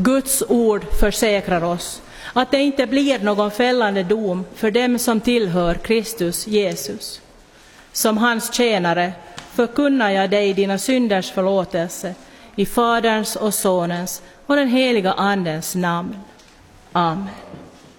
Guds ord försäkrar oss att det inte blir någon fällande dom för dem som tillhör Kristus Jesus. Som hans tjänare förkunnar jag dig dina synders förlåtelse i Faderns och Sonens och den heliga Andens namn. Amen.